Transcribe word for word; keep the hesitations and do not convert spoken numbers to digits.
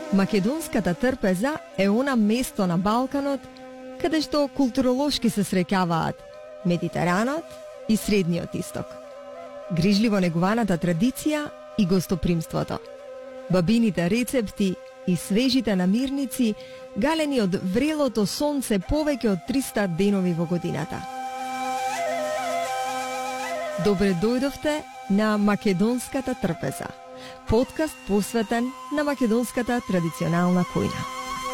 Македонската трпеза е она место на Балканот каде што културолошки се среќаваат Медитеранот и Средниот Исток. Грижливо негуваната традиција и гостопримството. Бабините рецепти и свежите намирници галени од врелото сонце повеќе од триста денови во годината. Добре дојдовте на Македонската трпеза, подкаст посветен на македонската традиционална кујна.